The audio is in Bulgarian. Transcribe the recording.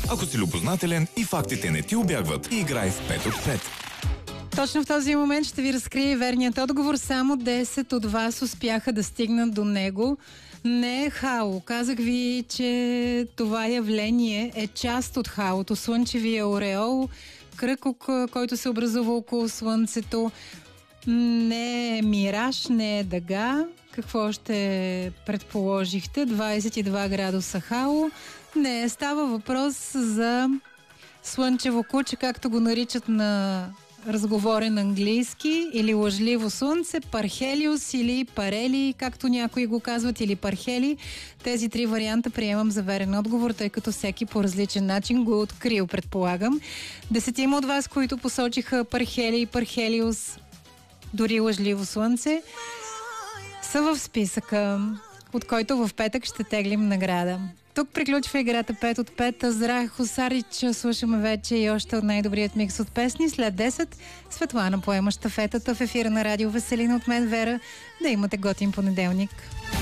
Ако си любознателен и фактите не ти убягват, играй в 5 от 5. Точно в този момент ще ви разкрия верният отговор. Само 10 от вас успяха да стигнат до него. Не е хао. Казах ви, че това явление е част от хаото. Слънчевия ореол, кръг, който се образува около Слънцето. Не е мираж, не е дъга. Какво още предположихте? 22 градуса хао. Не, става въпрос за слънчево куче, както го наричат на разговорен английски, или лъжливо слънце, Пархелиус или Парели, както някои го казват, или Пархели. Тези три варианта приемам за верен отговор, тъй като всеки по различен начин го открил, предполагам. 10 от вас, които посочиха Пархели и Пархелиус, дори лъжливо слънце, са в списъка, от който в петък ще теглим награда. Тук приключва играта 5 от 5. Здраве, Хусарич, слушаме вече и още от най-добрият микс от песни. След 10 Светлана поема щафетата в ефира на Радио Веселина. От мен Вера. Да имате готин понеделник.